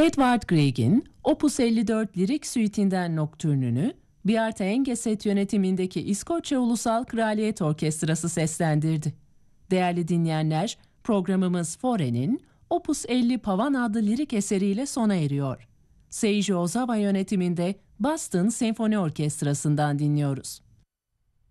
Edvard Grieg'in Opus 54 lirik suitinden Nocturne'ünü Bjarte Engeset yönetimindeki İskoçya Ulusal Kraliyet Orkestrası seslendirdi. Değerli dinleyenler, programımız Fore'nin Opus 50 Pavan adlı lirik eseriyle sona eriyor. Seiji Ozawa yönetiminde Boston Senfoni Orkestrası'ndan dinliyoruz.